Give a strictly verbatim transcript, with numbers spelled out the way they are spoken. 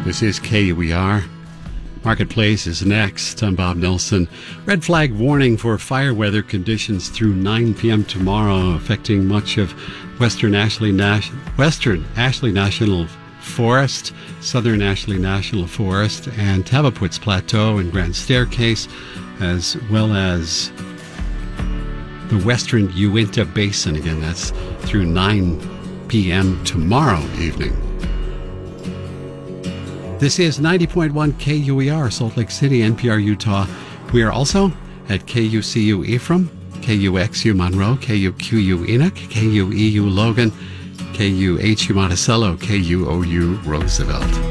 This is K U E R. Marketplace is next. I'm Bob Nelson. Red flag warning for fire weather conditions through nine p.m. tomorrow, affecting much of Western Ashley, Nas- Western Ashley National Forest, Southern Ashley National Forest, and Tavaputs Plateau and Grand Staircase, as well as the Western Uinta Basin. Again, that's through nine p.m. tomorrow evening. This is ninety point one K U E R, Salt Lake City, N P R Utah. We are also at K U C U Ephraim, K U X U Monroe, K U Q U Enoch, K U E U Logan, K U H U Monticello, K U O U Roosevelt.